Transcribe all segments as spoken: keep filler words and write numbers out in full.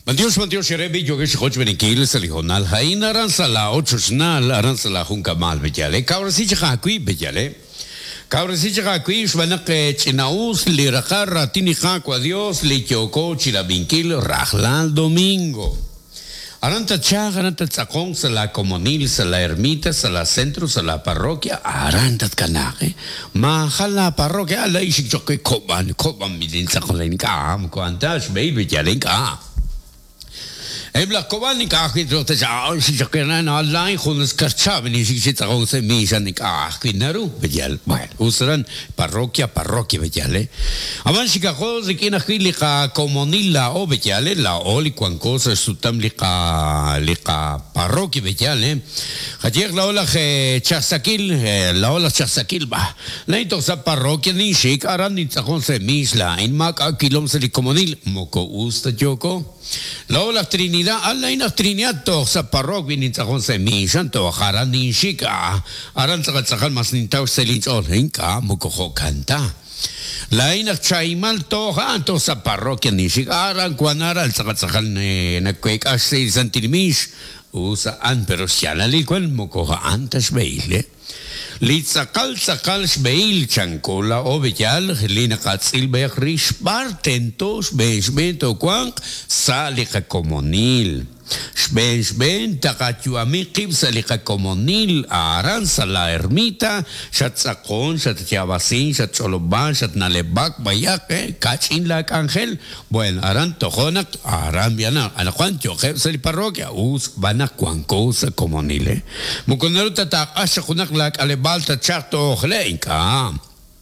Mandios mandios sherebi yogesh khoch benikil salihonal hain aransala ochosnal aransala hunkamal bejale kavrasi chakui bejale kavrasi chakui shvanak chinaus li rakar ratini khakwa dios li kyoko chilabinkil rahlal domingo aranta chag aranta tsakong sala comunil sala ermita sala centro sala parroquia aranta kanake ma khala parroquia la ishik chokke koban koban midin sakolen ka am kwantash baby jalen ka Ebla kobani kaakit rote sa si sakena na online khunas karcha bini si si tsakong se misa ni kaakit naru bejal bueno usran parroquia parroquia bejale avan si kako zikina khili ka comunilla o bejale la oli kwan cosa sutam lika lika parroquia bejale khajer la ola khe chasakil la ola chasakil ba la ito sa parroquia ni shik aran ni tsakong se misla in mak kilom se comunil moko usta joko la ola trinidad alla ina trinidad to sa parroquia ni tsakon se mission to haran ni shika aran tsaka tsakal mas nintaw selins ol hinka mukoko kanta la ina chaimal to han to sa parroquia ni shika aran kwanara tsaka tsakal ne nakwek asay santilmish usa an pero siala likwan mukoko antas beile Litzakal sakal shbeil chankola o bejal helina katsil beyak rish partentos bejbento kwang salika komonil. Shben shben takachuami kib salika komonil aran sala ermita shat sakon shat tiabasin shat choloban shat nalebak bayak eh kachin lak angel bueno aran tojonak aran biana anakwan choke sali parroquia us banak kwanko sa komonile mukonero tatak asha kunak lak alebal tachakto hleinka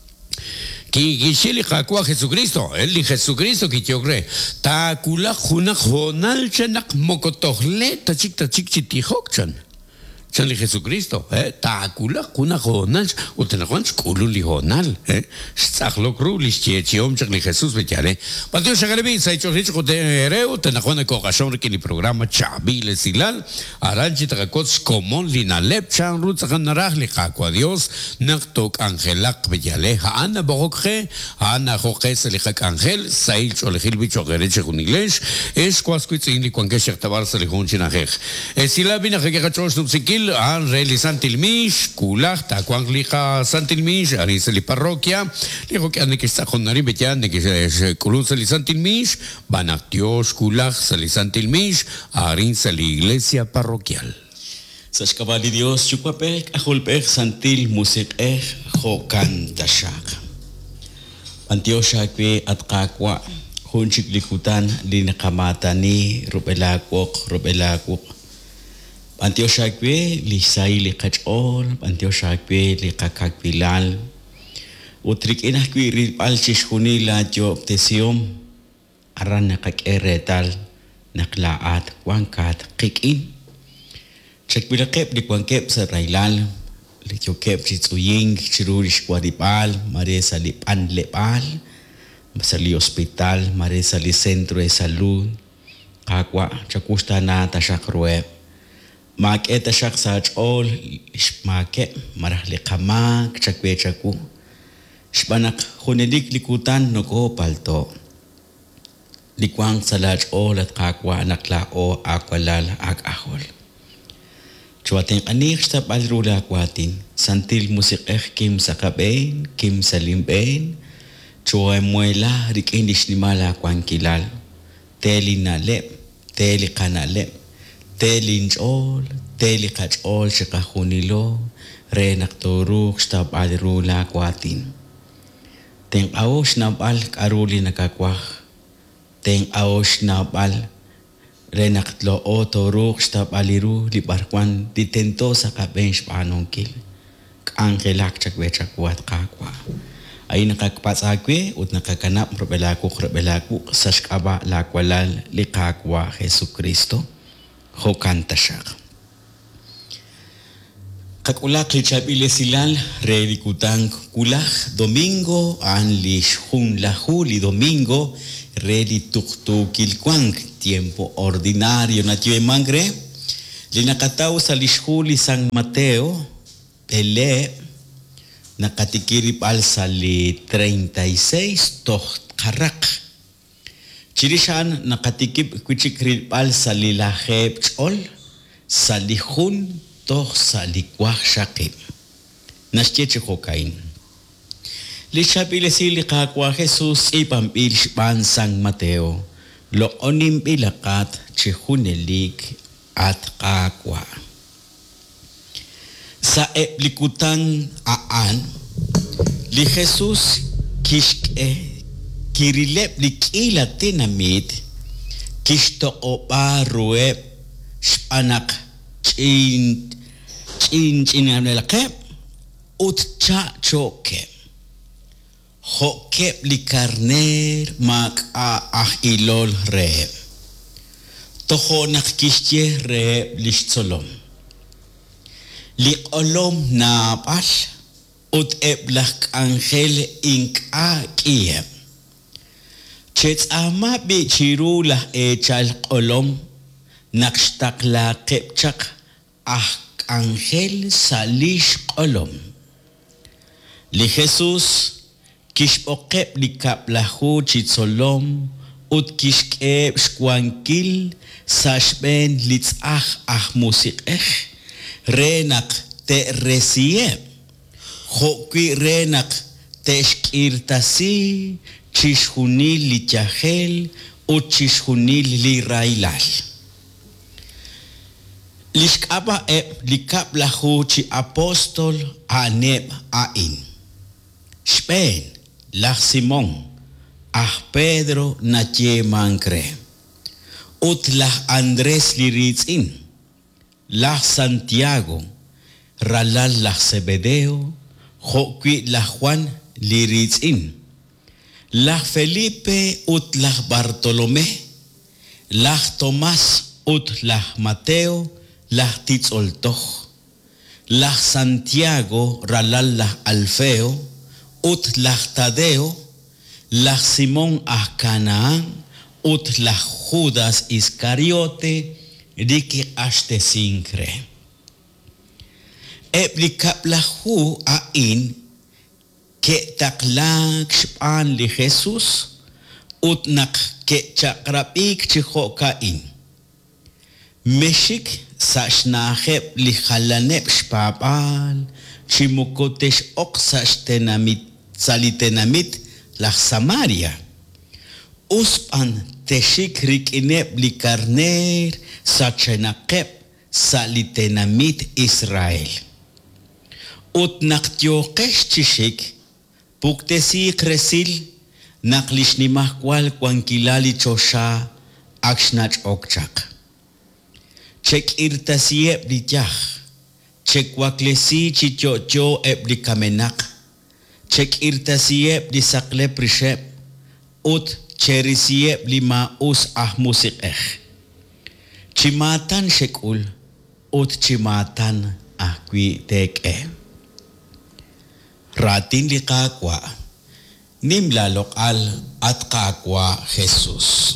Ki kishili kakwa Jesucristo, él di Jesucristo que yo creo. Ta kula juna jonal chanak mokotohle tachik tachik chitihok chan. Chan li Jesucristo, eh, ta kula juna jonal, utenakwan skulu li jonal, eh. Staklo kru li chiom chak li Jesús bechale. Patio shagalebi sa icho rich kote ereu, tenakwan ko kashon ki ni programa chabi le silal, aranchi takakot komon li nalep chan rut sakan narah li kakwa Dios, naktok angelak bechale, haana bokhe, haana hoke se li kak angel, sa icho li hilbi chogereche kun ingles, es kwaskuit sin li kwanke shaktabar sa li hun chinahech. Esilabi na kagakachos numsikil an reli santilmish kulach ta kwang lika santilmish ani seli parroquia lijo que ane que está con nari betian que se kulun seli santilmish banaktios kulach seli santilmish arin seli iglesia parroquial Sashkabali Dios chukapek ahulpek santil musik eh hokan tashak Antioshakwe at kakwa hunchik likutan linakamatani rubelakok rubelakok Antioshakwe li sai li kachol, Antioshakwe li kakakbilal. Utrik inakwi ripal chishkuni la jo obtesium, aran nakakeretal, naklaat, wangkat, kikin. Chakbilakep li kwangkep sa railal, li kyokep chitsuying, chirurish kwadipal, maresa li panlepal, sa li hospital, maresa li centro de salud, kakwa, chakusta na tashakruep. Mak eta shak sach all make marah lekama chakwe chaku shbanak hunelik likutan noko palto likwang salach all at kakwa nakla o akwalal ak ahol chuating anik sta palrula kwatin santil musik eh kim sakaben kim salimben chua muela rik indish ni mala kwang kilal teli na lep teli kana lep Telinj all, teli kach all shikahunilo, renak toruk stab alirula kwatin. Teng aosh nabal karuli nakakwah. Teng aosh nabal renak tlo o toruk stab aliru libarkwan ditento sa kabench panongkil. Angkelak chakwe chakwat kakwa. Ay nakakpasakwe ut nakakanap robelaku robelaku sashkaba lakwalal likakwa Jesucristo. Hokan tashak. Kakulak li chabile silal re kutang kulak domingo an li shun la juli domingo re li tuktu kilkwang tiempo ordinario natio mangre li nakataw sa li shuli San Mateo pele nakatikiri pal sa li treinta y seis toh karak Chirishan nakatikip kuchikrit pal salilaheb chol salihun toh salikwah shakib. Nashcheche kokain. Lishapile sili kakwa Jesus ipampil shpan San Mateo. Lo onim pilakat chihunelik at kakwa. Sa eplikutan aan, li Jesus kishke kirilep likila tinamit kishto opa ruep shpanak chin chin chinamlelakep ut cha choke hokep likarner mak a ah ilol rep toho nakishye rep lishtsolom li olom napal ut eblak angel ink a kiep Chets ama bichiru la echal olom nakshtak la kepchak ah angel salish olom. Li Jesus kishpokep li kaplahu chitsolom ut kishkep shkwankil sashben litzach ah musikech renak te resie hokwi renak te shkirtasi Chishunil li Yahel o Chishunil li Railal. Lishkaba eb likap lahu chi apostol aneb ain. Spen lah Simon ah Pedro na ye mankre. Ut lah Andres li ritzin. Lah Santiago ralal lah Zebedeo hokwi lah Juan li ritzin. Lah Felipe ut lah Bartolomé, lah Tomás ut lah Mateo, lah Titzoltoch, lah Santiago ralal lah Alfeo, ut lah Tadeo, lah Simón ah Canaán, ut lah Judas Iscariote, riki ashte sincre. Eplikap lahu ain, ke taklak shpan li Jesus ut nak ke chakrapik chihokain meshik sa shnaheb li khalaneb shpapal chimukotesh oksash tenamit salitenamit la Samaria uspan teshik rikineb li karner sa chenakeb salitenamit Israel ut naktyokesh chishik Puktesi kresil naklish ni mahkwal kwankilali chosha akshnach okchak. Chek irtasie blijach. Chek waklesi chichocho eblikamenak. Chek irtasie blisakle prishep. Ut cherisie blima us ahmusikech. Chimatan shekul. Ut chimatan ahkwi teke. Ratin li kakwa, nimla lokal at kakwa Jesus.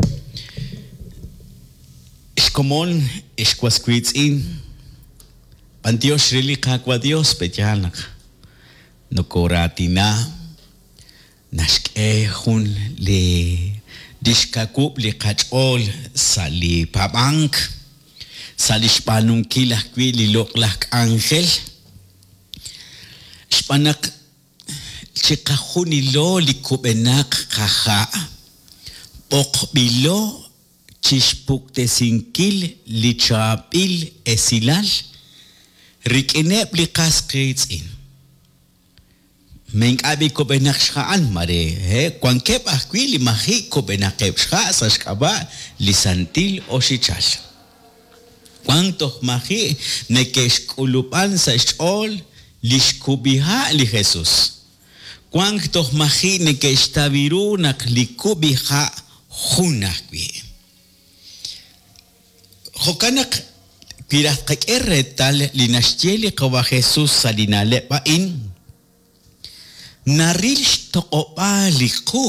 Ishkomon, ishkwaskwitsin, pantios rili kakwa Dios pechanak. Nukoratina, nashke hun li dishkakup li kachol sali pabank, salishpanung kilakwi li loklak angel, Shpanak chikahunilo likubenak kaha pok bilo chishpuk tesinkil lichapil esilal rikinep likas kreitsin Meng abi kubenak shkaan mare he kwankep akwi limahi kubenakep shka sa shkaba lisantil o shichal Kwantoh mahi nekesh kulupan sa shol Lishkubiha li Jesus. Cuantos imagine que está viruna likubiha hunakwi. Hokanak pirat kakeretal linashjeli kawa Jesus salinale pain. Naril tokopa liku.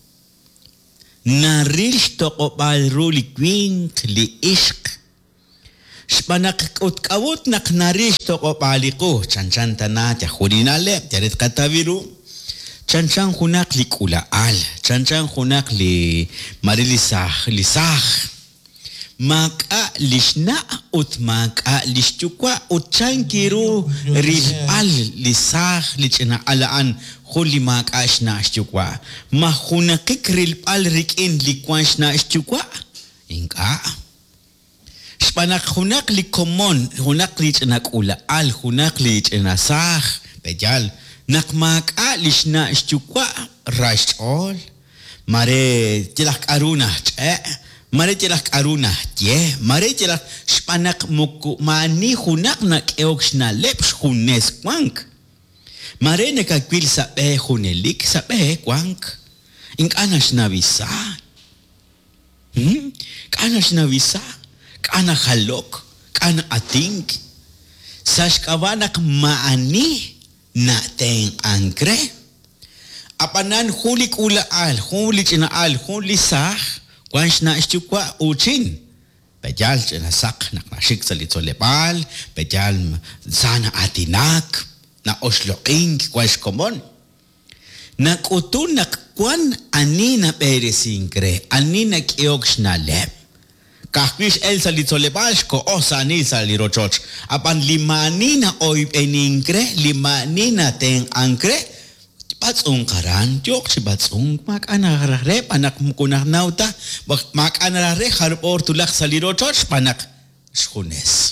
Naril tokopa rulikwing li ishk. Shpanak ut kawut naknarish to ko paliko chanchan tana ja hurinale jaret kataviru chanchan hunak li kula al, chanchan hunak li marilisah, lisah. Maka lishna ut maka lishtukwa ut chankiru ril al lisah lichna alaan khuli maka ashna ashtukwa ma hunakik ril al rikin likwanshna ashtukwa inka spanak hunak likomon hunak lichna kula al hunak lichna sah bejal nak maka lishna ashtukwa rashol mare tilak aruna eh mare tilak aruna ye mare tilak spanak muku mani hunak nak eoksna leps hunes kwank mare neka kwil sabe hunelik sabe kwank ink anas na visa hmm kanas na visa kana halok kana atink sashkawanak maani na ten ankre apanan hulik ula al hulik ina al hulik sah Kwansh na istukwa uchin. Pejal na sak nak nashik sa litso lepal. Pejal sana atinak. Na osloking kwansh komon. Nakutun nakwan ani na peresingre. Ani na kiyoks na lep. Kahkwish el sa litso lepal ko o sa ni sa lirochoch. Apan limani na oib eningre. Limani na teng angre. Batsong karan, tiok si batsong mak anarare panak mukunak nauta, mak anarare harpor tulak sa liro church panak shunes.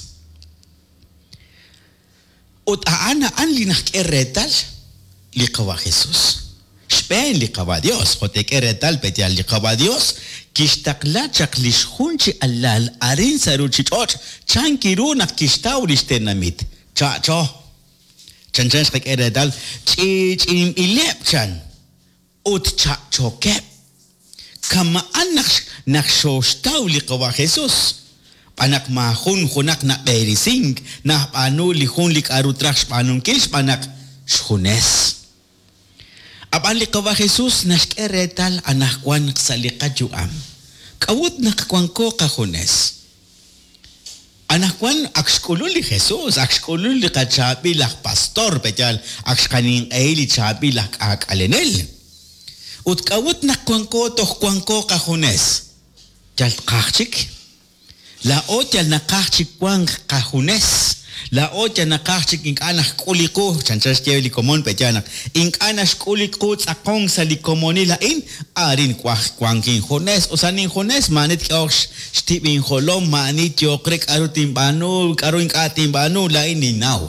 Ut aana an linak eretal likawa Jesus. Spain likawa Dios, hotek eretal petial likawa Dios, kistakla chak lishunchi alal arin saruchi church, chankiru nak kistaw listenamit. Cha cho. Chan chan skik eredal chich im ilep chan ut cha chokep kama anak nak shostaw likawa Jesus panak mahun hunak na berising na panu lihun lik arutrax panung kils panak shunes apan likawa Jesus nask eredal anak kwan salikajuam kawut nakakwan ko kahunes anak kwan akshkulul li Jesus, akshkulul li kachapi lak pastor, pejal akshkaning eili chapi lak ak alenel. Ut kawut nak kwan ko toh kwan ko kahunes. Jal kachik. La ot jal nakachik kwan kahunes. La ot jal nakachik ink anak kuliko, chanchas tiyo likomon pejanak. Ink anak kuliko tsakong sa likomoni lain, arin kwak kwan king hunes. Usaning hunes manit kioks Stephen Holom manit yokrek aro timbano aro ink atimbano lain ni now.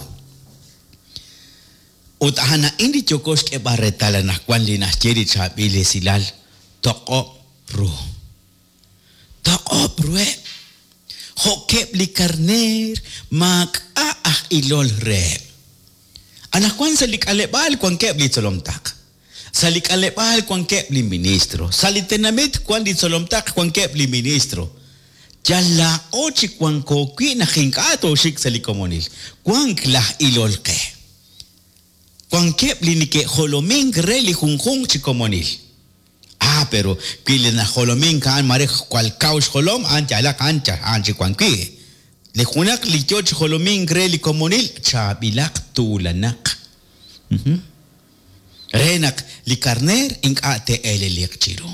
Utahana indi chokos ke barretala na kwan linas jeri chabile silal toko pro. Toko pro eh. Hokep li karner mak ah ilol re. Anak kwan salik alebal kwan kep li tsolomtak. Salik alebal kwan kep li ministro. Salitenamit kwan li tsolomtak kwan kep li ministro. Jala ochi kwan kokwi na hinkato shik salikomonil. Kwan klah ilol ke. Kwan kep li nike holoming re li hungkung chikomonil. Ah, pero pili na holoming kaan mare kwal kaus holom anja la kancha anji kwankwi. Le hunak li joch holoming re li komonil chabilak tulanak. Mhm. Renak li karner ink ate ele likchiro.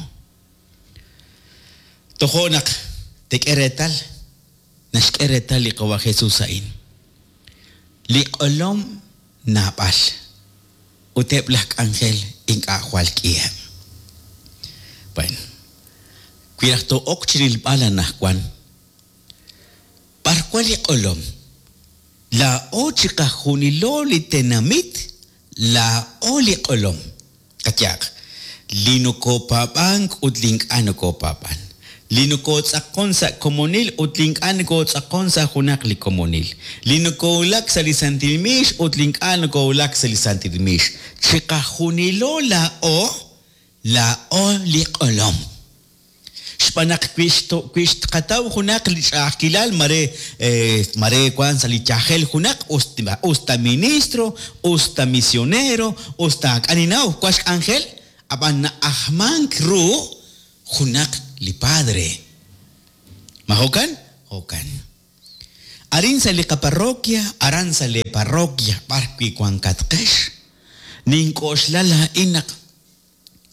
Tohonak tek eretal nask eretal li kawa Jesusain. Li olom napal. Utep lak angel ink akwal kiyam. Bueno, cuidas to okchiril pala nakwan. Parkwali olom. La ochika huniloli tenamit la oli olom. Katyak. Linuko papan utlink anuko papan. Linuko tsakon sa komonil utlink anuko tsakon sa hunak li komonil. Linuko ulak sa lisantilmish utlink anuko ulak sa lisantilmish. Chika hunilo la o La oli olom. Spanak kwisto kwist kataw hunak li kilal mare eh, mare kwan sa li chahel hunak usta usta ministro, usta misionero, usta aninaw kwas angel apan na ahman kru hunak li padre. Mahokan? Hokan. Arin sa li kaparokya, aran sa li parokya parkwi kwan katkesh. Ning koslala inak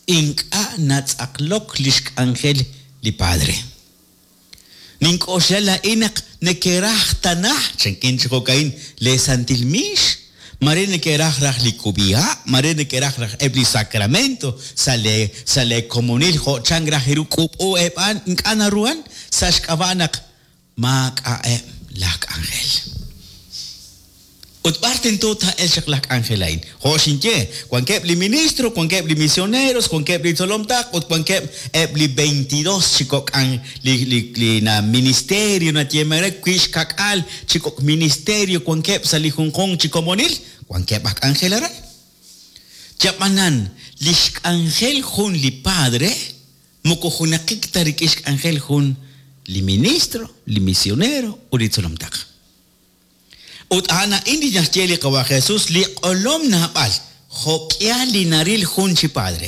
inka natzaklok lishk angel li padre. Nink oshela inak nekerach tanah chenkin chikokain le santilmish. Mare nekerach rach li kubia, mare nekerach rach ebli sacramento, sale sale comunil ho changra hirukup o epan inkana ruan sashkabanak mak ae lak angel. Ut parten tota el shaklak angelain. Hoshinche, cuan kep li ministro, cuan kep li misioneros, cuan kep li tolomtak, ut cuan kep ep li veintidós chikok ang li li li na ministerio na tiemere kwish kakal chikok ministerio cuan kep sa li hongkong chikomonil, cuan kep ak angelara. Chapanan lishk angel hun li padre, moko hunakik tarik ishk angel hun li ministro, li misionero, u li tolomtak. Ut ana indi nyacheli kawa Jesus li olom na pal hokia li naril hun chi padre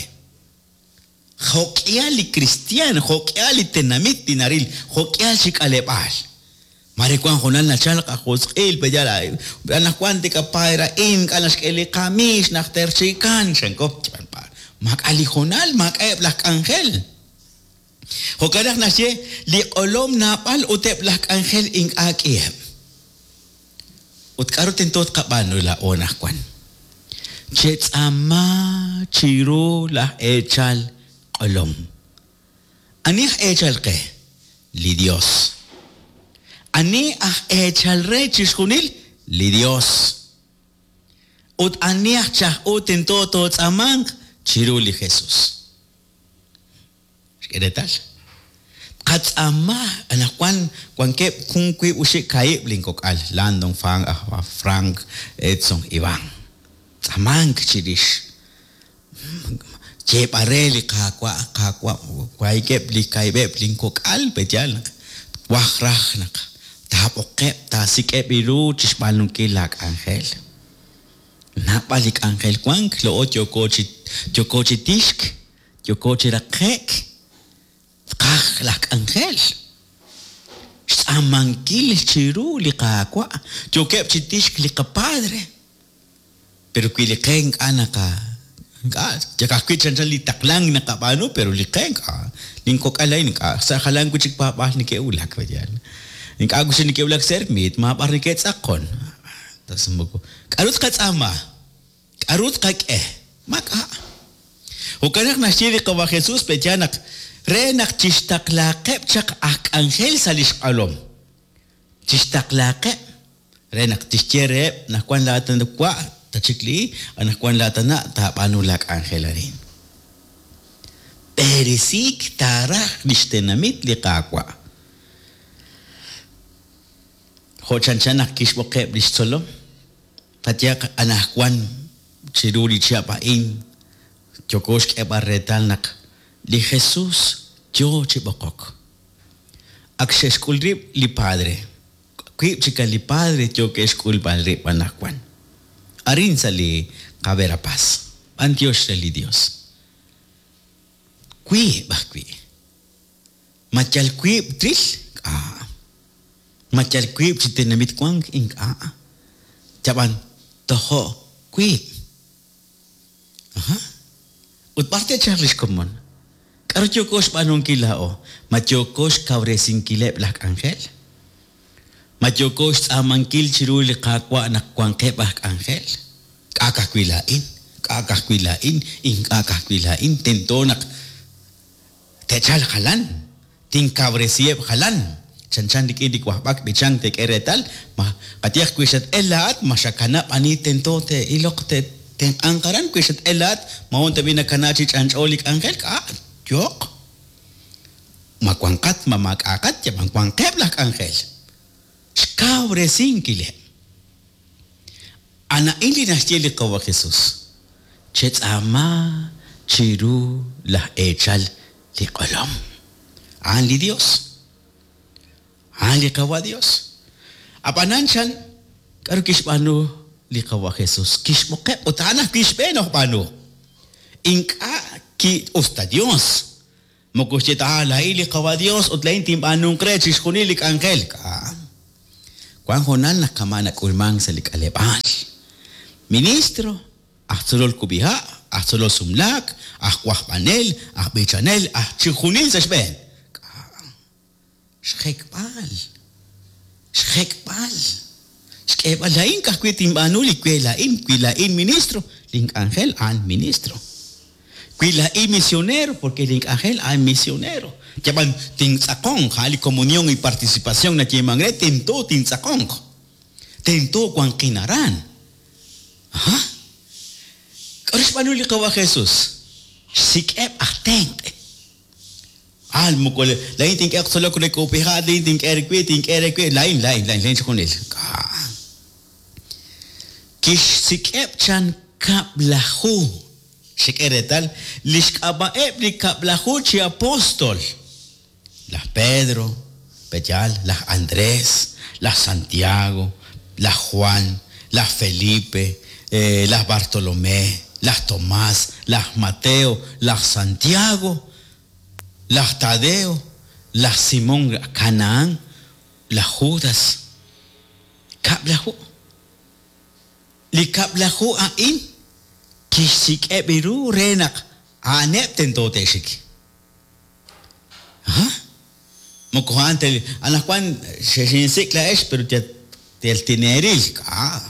hokia li cristian hokia li tenamit di naril hokia chi kalepal mare kwan honal na chal ka hosqil pejala ana kwante ka paira in kanas kele kamis nach terchikan chenko mak ali honal mak e blak angel hokadak nasye li olom na pal utep blak angel ing akiem ut karutin tot kabano la ona kwan. Chets ama chiro la echal kolom. Ani echal ke li Dios. Ani ah echal re chiskunil li Dios. Ut ani ah chah utin toto tsamang chiro li Jesus. ¿Qué tal? Kats ama anak kwan kwan ke kung kui usi kai blinkok al landong fang ah Frank Edson Ivan samang chidish je pareli ka kwa ka kwa kwai ke bli kai be blinkok al pejal wahrah nak tapok ke ta sike biru chisbalung kilak angel na balik angel kwan lo otyo kochi chokochi tishk chokochi rakek kah lak angel samangkil chiru li kakwa jokep chitish li padre pero kili keng anaka ka jaka kwichan li taklang na kapano pero li keng ka lingkok alain ka sa kalang kuchik papa ni ke ulak bayan ning agus ni ke ulak sermit mapar ni ke sakon tas mo karut ka sama karut ka eh maka o kanak na shiri ka wa Jesus pejanak renak chistaklaqeb chak ak angel salish alom chistaklaqeb renak tischere na kwan latan kwa tachikli anak kwan latan na ta panulak angel rin perisik tarak listenamit liqaqwa hochan chanak kishboqeb listolom patyak anak kwan chiruli chiapain chokosh ke barretal nak li Jesus yo chibokok akshe skulrip li padre kui chika li padre yo ke skul padre panakwan arin sali kabera paz antios li Dios kui bakwi machal kui tril ah machal kui chitenamit kwang ing ah jaban toho kui aha ut parte charles common Karchokos panong kilao, machokos kawresing kilep lak angel. Machokos amangkil chiruli kakwa nakwang kebak angel. Kakakwilain, kakakwilain, ing kakakwilain, tentonak. Techal halan, ting kawresiep halan. Chanchan dikidik wahbak bichang tek eretal, ma katiyak kwisat elat, masyakanap ani tentote ilok te ten angkaran kwisat elat, maunta binakanachi chancholik angel ka. Yok makwangkat mamakakat ya mangkwangkep lak angel skau resing kile ana ili nastili kawa Jesus chet ama chiru lah echal li qalam an li Dios an li kawa Dios apananchan karu kishpano li kawa Jesus kishmokep utana kishbeno pano inka ki usta Dios mokuchita la ili kawa Dios utlain tim anong krechis kunilik angel ka kwan honal na kamana kulmang sa likalebal ministro ahsulol kubiha ah solo sumlak, ah kwahpanel, ah bechanel, ah chihunil sashben. Shrekpal. Shrekpal. Shkebalain kahkwitim anuli kwelain, kwelain ministro, link ángel an ministro. Kwelain misionero, porque link ángel an misionero. Yaban ting sakong, hali comunión y participación na chimangre, tento ting sakong. Tento kwan kinaran. Ha? Oras panuli ka wa Jesus? Sikep ahteng. Al mo ko lain ting ek solo ko le ko piha din ting erkwe ting erkwe lain lain lain lain ko nil. Kish sikep chan kaplahu. Shikeretal lishkaba ep li kaplahu chi apostol. Las Pedro, Pechal, las Andrés, las Santiago, las Juan, las Felipe, eh, las Bartolomé, las Tomás, las Mateo, las Santiago, las Tadeo, las Simón Canaán, las Judas. Kaplahu. Li kaplahu ain kisik ebiru renak anep tentote shiki. ¿Ah? Mokohan tel anak kwan sesinsik la es pero te tel tineril ah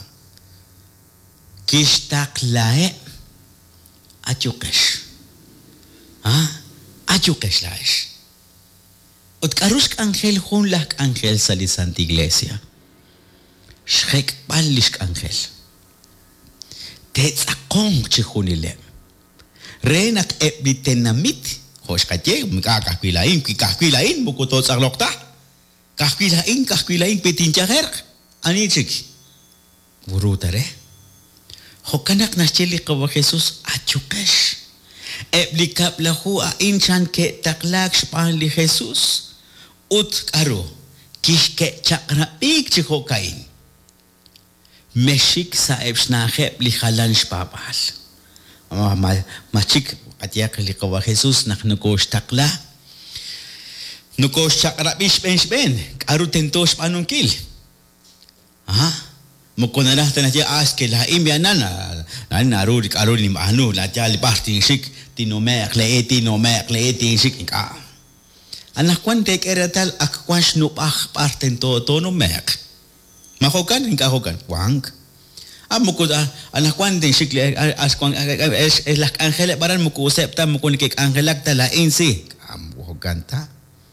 kistak lae achukesh ah achukesh la es ot karusk ángel hun lak ángel sali santa iglesia shrek balishk ángel te tsakong chihunile renak eblitenamit Hoş kaje, mika kahkilain, kahkilain, buku tot sarlokta. Kahkilain, kahkilain, petincaher. Ani cik. Guru tare. Hokanak nascheli kawa Jesus achukesh. Eblikap lahu ain chan ke taklak span li Jesus. Ut karo. Kish ke chakra ik chikokain. Meshik saeb snaheb li halan spabal. Ma ma chik Katiyak li kawa Jesus nak nukosh takla. Nukosh chakra bish ben ben. Aru tentosh panungkil. Ah, mukona lah tanah dia aske lah imbianan lah. Na aru aru lim anu lah dia li parting sik tinomek le etinomek le etin sik ka. Anak kwan tek eratal ak kwan snup ah parten to to no mek. Makokan ingka hokan wang. Amo ko anak kwan din sikli as kwan es es lak ángel paran mo ko septa mo kun kek angelak tala insi amo ganta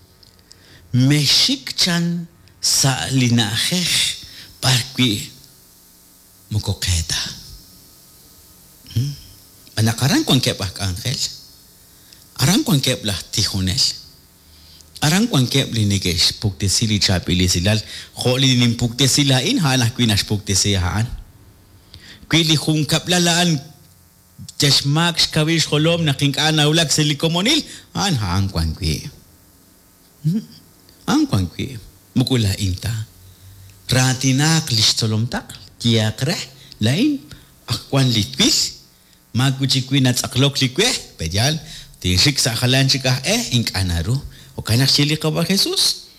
meshik chan sa linaheh parkwi mo ko keta hmm? Anakaran kwan kep ak ángel aran kwan kep lah tihonel aran kwan kep linikesh pukte sili chapili silal kholi nim pukte silain halah kwinas pukte sihaan Kwili kung kaplalaan jasmak kawish kolom na kinkana ulak silikomonil an hang kwan kwi ang kwan kwi mukula inta ratinak listolom tak kiakre lain akwan litpis maguchi kwi nat aklok likwe pejal tinsik sa kalan chika eh inkanaru o kanak sili ka ba Jesus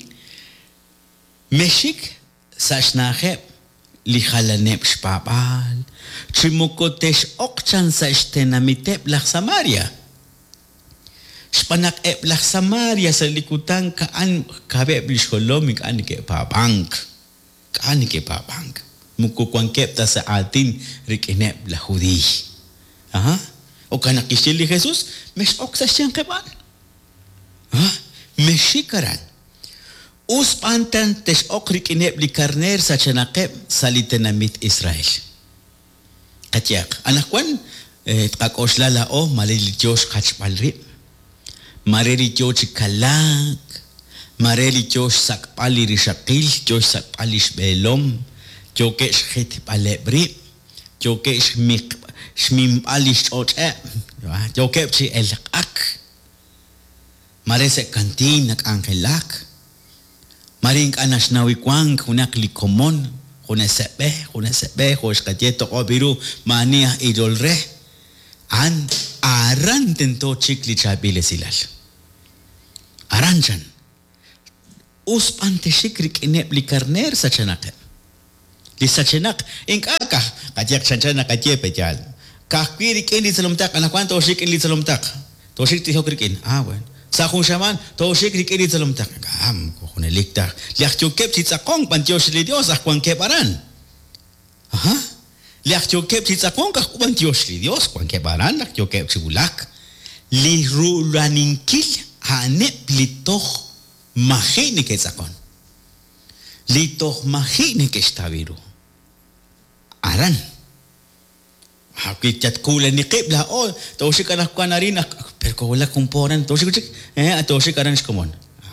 meshik sa shnaheb li halanep spabal chimukotesh okchan sa stenamite blak Samaria spanak e blak Samaria sa likutan kaan kabe bliskolom kaan ke pabank kaan ke pabank mukukuan kep ta sa atin rikinep la hudi aha o kanak isili Jesus mes ok sa siyang keban ha meshikaran Us pantan tes okrik inep li karner sa chanakep sa litenamit Israel. Katiyak, anak kwan, eh, kakosla o malilityos kachpalri. Marilityos kalag, marilityos sakpali rishakil, tyos sakpali shbelom, tyokes hit palebri, tyokes shmimpali shoche, tyokes si elak. Marese kantin nak angelak. Maring anas nawikwang kunak likomon kuna sebe kuna sebe hos kajeto obiru mania idolre an aran tento chikli chabile silal aranjan us pante shikrik inep li karner sa chanak li sa chanak inkaka kajek chanchana kaje pejal Kahkwiri kin li salomtak, anak kwan toshik in li salomtak. Toshik ti hokrikin. Ah, bueno. Sa kung shaman, toshik rikin li salomtak. Gam, kukuneliktak. Liak chukep chitzakong, pantiyos li Dios, akwan keparan. Aha. Liak chukep chitzakong, kakwan Dios li Dios, kwan keparan, liak chukep chibulak. Li rulaninkil, hanep litoh mahini ketzakon. Litoh mahini kestaviru. Aran. Hakit chat kulan ni qibla oh toshik anak ko na rin pero ko wala kumporan toshik toshik eh toshik aran skomon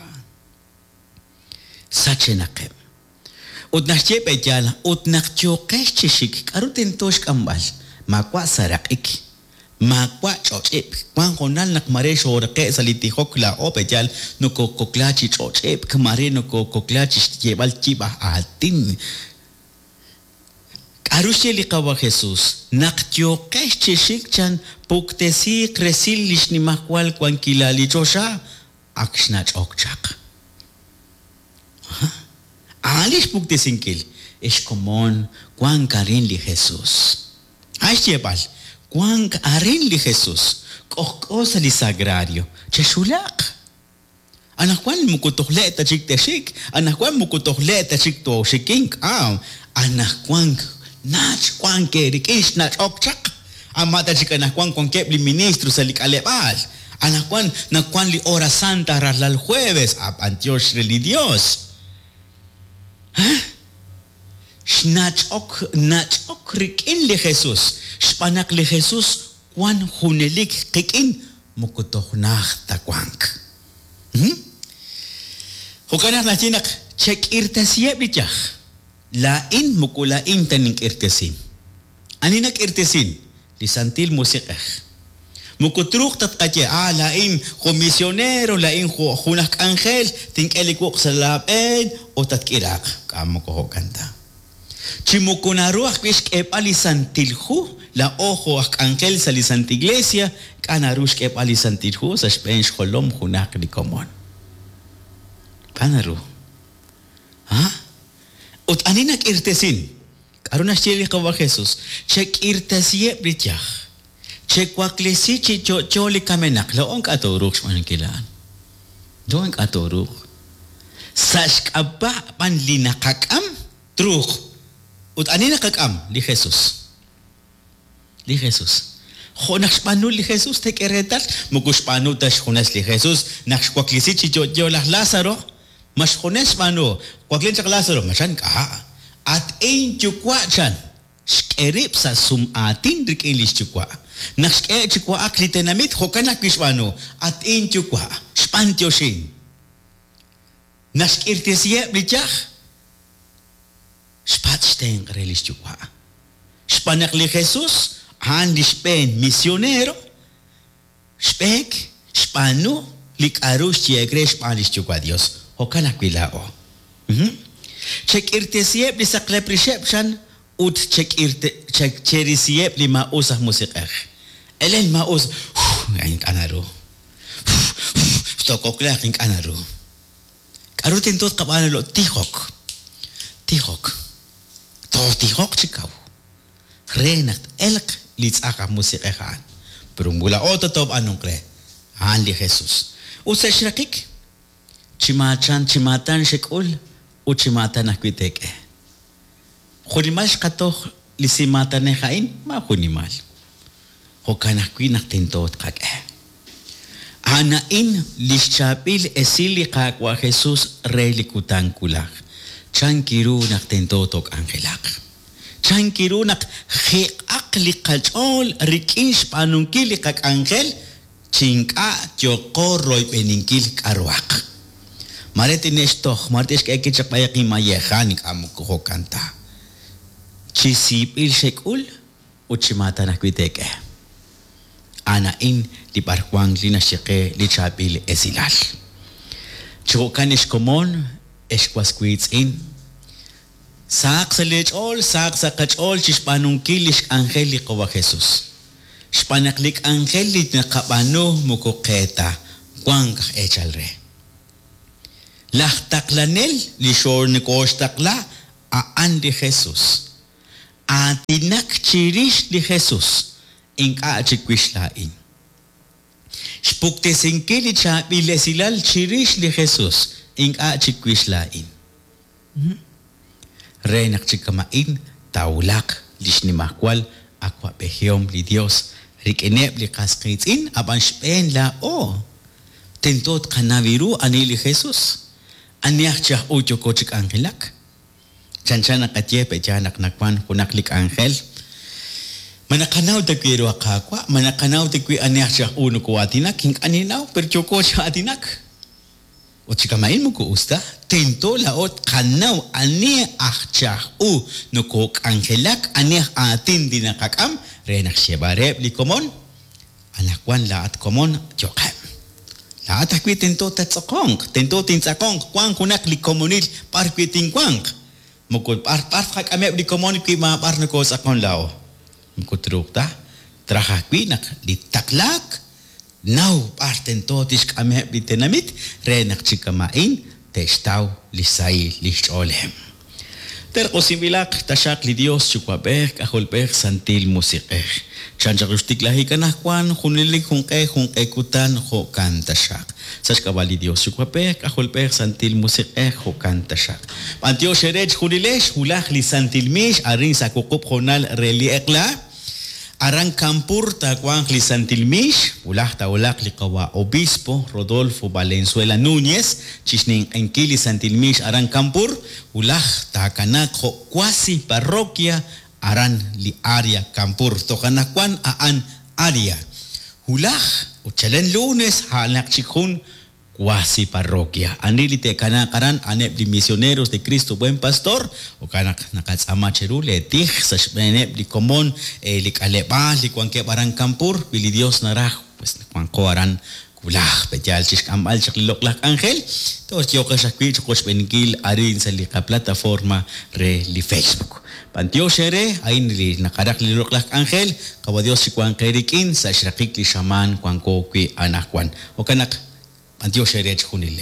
sache naqib ut nachche pejala ut nachcho qeshchik karutin tosh kambal makwa saraqik makwa chochep kwan konal nak mare shorqe saliti hokla o pejal no koklachi chochep kmare no koklachi jebal chiba atin Arusheli kawa Jesus, naktyo keshchik chan puktesi kresil lishni makwal kwan kilali chosha, akshnach okchak. Alish puktesin kil, es komon kwan karin li Jesus. Ayshebal, kwan karin li Jesus, kokosa li sagrario, cheshulak. Anak kwan mukutohle ta chik teshik, anak kwan mukutohle ta chik to shiking, ah, anak kwan Nach kwan ke rikish nach okchak. Amata chika na kwan kwan kepli ministro sa likalebal. Anak kwan na kwan li hora santa ralal jueves. Apantiyos li Dios. Huh? Nach ok, nach ok rikin li Jesus. Spanak li Jesus kwan hunelik kikin mukutoh nach ta kwank. Hmm? Hukanak na chinak chek irtasiyep li chak. Lain mukulain taning irtesin. Aninak irtesin? Lisantil musikah. Mukutruk tat katya. Ah, lain komisionero, lain hunak angel, ting elikwok sa lapen, o tat kirak. Kamo ko kanta. Chimukunaruak wish kepa lisantilhu, la ojo ak angel sa lisant iglesia, kanarush kepa lisantilhu sa Spanish kolom hunak di komon. Kanaru. Ha? Ut aninak irtesin. Karuna shili kawa Jesus. Chek irtesiye brityak. Chek waklesi chi choli kamenak. Laong katoruk shmanan kilaan. Doon katoruk. Sash kaba pan linakakam truk. Ut aninak kakam li Jesus. Li Jesus. Honak spanu li Jesus te keretal. Mukus panu tas honas li Jesus. Nak waklesi chi cholah Lazaro. Mas hones mano, kwaklin sa Lazaro, masan ka. At ein chukwa chan, skerip sa sum atin rik English chukwa. Nakske chukwa aklite namit, hokanak bismano, at ein chukwa, spantyo shin. Naskirtesiye blichak, spatstein relis chukwa. Spanak li Jesus, han li spen misionero, spek, spano, lik arus chiegre spanis chukwa Dios. Hokanak bilao. Mhm. Check irtesiep li sakle perception ut check irte check cherisiep li mausah musikah. Elen maus aing kanaro. Stokokla aing kanaro. Karutin tot kabana lo tihok. Tihok. To tihok chikaw. Renat elk lits aka musikahan. Pero mula ototob anong kre. Han li Jesus. Usa shrakik. Chimachan chimatan shekul u chimatan akwiteke. Khunimal shkatoh lisimatan nehain ma khunimal. Hokanakwi naktintot kake. Anain lischapil esili kakwa Jesus relikutan kulak. Chankiru naktintotok angelak. Chankiru nak hiak likachol rikish panunkili kak angel chinka tiokoroy peninkil karwak. Mareti nesto, martes que que chapaya ki mayehan kamu ko kanta. Chisipil shekul uchimata na kwiteke. Ana in di parkwang lina sheke li chapil esilal. Chokan is komon esquasquits in. Sak sa lechol, sak sa kachol chispanung kilish angeli ko wa Jesus. Spanaklik angeli na kapano mukoketa kwang kak echalre. Lahtaklanel lishor ni kostakla aan di Jesus. Atinak chirish di Jesus. inka chiquishlain. Spukte sinkili cha bilesilal chirish li Jesus inka chiquishlain. Renak chikamain taulak lishnimakwal aqua behiom li Dios rikeneb li kaskitzin aban spen la o tentot kanaviru anili Jesus aniach chah ucho kochik angelak chanchana katye pechanak nakwan kunaklik angel manakanaw takwiro akakwa manakanaw takwi aniach chah uno ko atinak king aninaw perchoko cha atinak o chikamain mo ko usta tento laot kanaw ani achah u no ko angelak ani atin dinakakam renak shebareb li komon anakwan laat komon jokam laat akwi tento tatsakong tento tinsakong kwang kunak li komonil parkwi tingkwang mukod par par kak ameb li komon kwi ma par no ko sakon lao mukod trukta trakakwi nak li taklak now partento tisk ameb li tenamit renak chikamain testaw lisay lisholem ter kosibilak tashak li Dios chukwabek aholbek santil musikeh chancha rustik lahi kanakwan hunilik hunke hunke kutan ho kan tashak sas kabali Dios chukwabek aholbek santil musikeh ho kan tashak pantio sherech hunilesh hulak li santil mish arin sa kukup honal reli ekla Arang Campur takwang li Santilmish, ulah taulak li kawa Obispo Rodolfo Valenzuela Núñez, chisning enkili Santilmish Arang Campur, ulah takanak ho kwasi parroquia aran li area Campur, tokanakwan aan area. Ulah uchalen lunes hanak chikun quasi parroquia. Anili te kanakaran anep di misioneros de Cristo Buen Pastor o kanak nakatsama cherule tih sa shbenep di komon eh, li kaleba li kuanke barang kampur pili Dios narah pues kuanko aran kulah pejal chis kamal chak loklak angel tos yo ka sakwi chukos benkil arin sa li ka plataforma re li Facebook. Pantio shere ain li nakarak li loklak angel kawa Dios si kuan kerikin sa shrakik li shaman kuanko kwi anakwan o kanak Antio sherech hunile.